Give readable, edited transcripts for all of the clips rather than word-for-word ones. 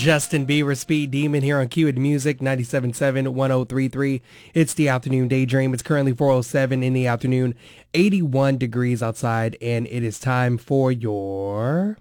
Justin Bieber, Speed Demon here on Q Music 97.7 1033. It's the afternoon daydream. It's currently 4:07 in the afternoon, 81 degrees outside, and it is time for your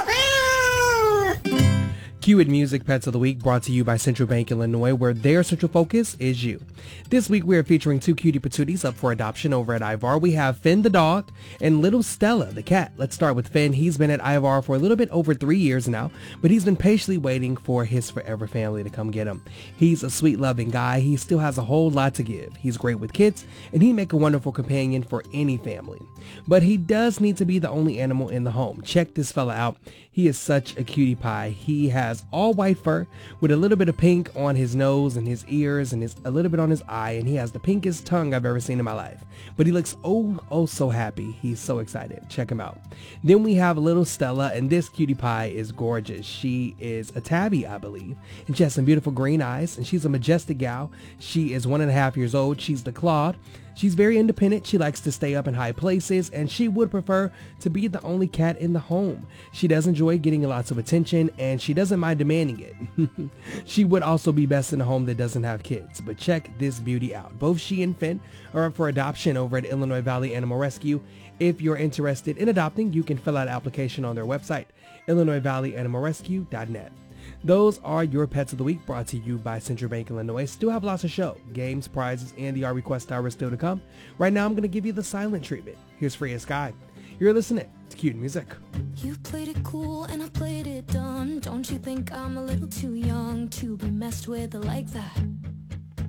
Q Music Pets of the Week, brought to you by Central Bank Illinois, where their central focus is you. This week we are featuring two cutie patooties up for adoption over at Ivar. We have Finn the dog and little Stella the cat. Let's start with Finn. He's been at Ivar for a little bit over 3 years now, but he's been patiently waiting for his forever family to come get him. He's a sweet, loving guy. He still has a whole lot to give. He's great with kids, and he'd make a wonderful companion for any family. But he does need to be the only animal in the home. Check this fella out. He is such a cutie pie. He has all white fur with a little bit of pink on his nose and his ears and a little bit on his eye, and he has the pinkest tongue I've ever seen in my life. But he looks oh so happy. He's so excited. Check him out. Then we have little Stella, and this cutie pie is gorgeous. She is a tabby, I believe, and she has some beautiful green eyes, and she's a majestic gal. She is 1.5 years old. She's the Claude. She's very independent. She likes to stay up in high places, and she would prefer to be the only cat in the home. She does enjoy getting lots of attention, and she doesn't mind demanding it. She would also be best in a home that doesn't have kids. But check this beauty out. Both she and Finn are up for adoption over at Illinois Valley Animal Rescue. If you're interested in adopting, you can fill out an application on their website, IllinoisValleyAnimalRescue.net. Those are your Pets of the Week, brought to you by Central Bank Illinois. Still have lots of show, games, prizes, and the Our Request Hour still to come. Right now, I'm going to give you the silent treatment. Here's Freya Sky. You're listening to Q Music. You played it cool and I played it dumb. Don't you think I'm a little too young to be messed with like that?